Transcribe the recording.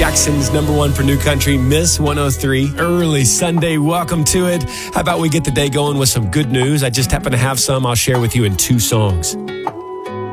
Jackson's number one for new country, Miss 103. Early Sunday, welcome to it. How about we get the day going with some good news? I just happen to have some I'll share with you in two songs.